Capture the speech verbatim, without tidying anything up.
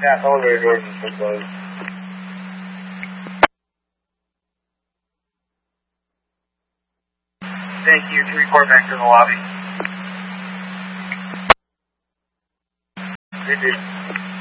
Yeah, elevator doors are still closed. Thank you. To report back to the lobby. Good.